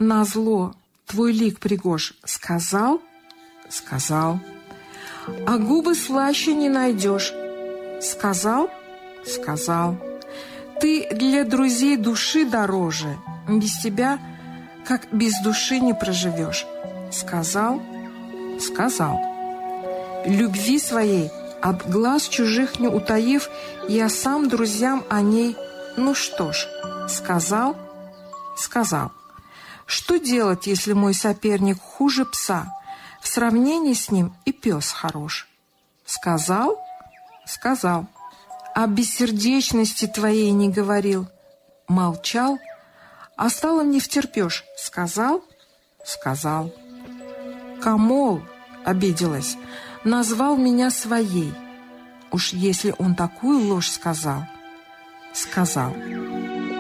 назло твой лик пригож, сказал? Сказал. А губы слаще не найдешь, сказал? Сказал. Ты для друзей души дороже, без тебя, как без души, не проживешь, сказал? Сказал. Любви своей от глаз чужих не утаив, я сам друзьям о ней, ну что ж, сказал? Сказал. Что делать, если мой соперник хуже пса? В сравнении с ним и пес хорош. Сказал? Сказал. О бессердечности твоей не говорил. Молчал, а стало не втерпешь. Сказал? Сказал. Камол, обиделась, назвал меня своей. Уж если он такую ложь сказал, сказал.